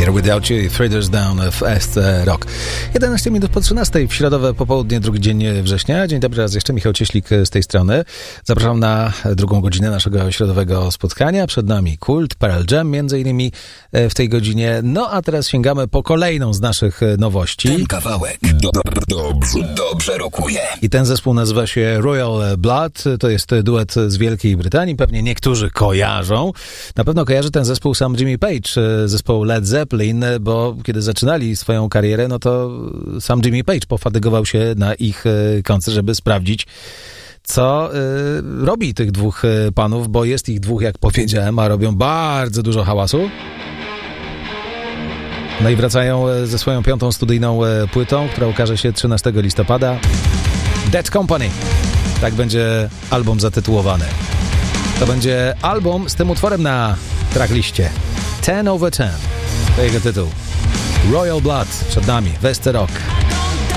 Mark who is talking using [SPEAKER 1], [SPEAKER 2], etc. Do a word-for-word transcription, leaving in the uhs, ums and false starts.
[SPEAKER 1] Here Without You, Three Doors Down w S C Rock. jedenaście minut po trzynastej w środowe popołudnie, drugi dzień września. Dzień dobry, raz jeszcze Michał Cieślik z tej strony. Zapraszam na drugą godzinę naszego środowego spotkania. Przed nami Kult, Pearl Jam między innymi w tej godzinie. No a teraz sięgamy po kolejną z naszych nowości.
[SPEAKER 2] Ten kawałek do, do, dobrze, dobrze rokuje.
[SPEAKER 1] I ten zespół nazywa się Royal Blood. To jest duet z Wielkiej Brytanii. Pewnie niektórzy kojarzą. Na pewno kojarzy ten zespół sam Jimmy Page, zespoł Led Zeppelin, bo kiedy zaczynali swoją karierę, no to sam Jimmy Page pofatygował się na ich koncert, żeby sprawdzić, co y, robi tych dwóch y, panów, bo jest ich dwóch, jak powiedziałem, a robią bardzo dużo hałasu. No i wracają ze swoją piątą studyjną płytą, która ukaże się trzynastego listopada. Dead Company. Tak będzie album zatytułowany. To będzie album z tym utworem na trackliście. ten over ten. To jego tytuł. Royal Blood przed nami. W S C Rock.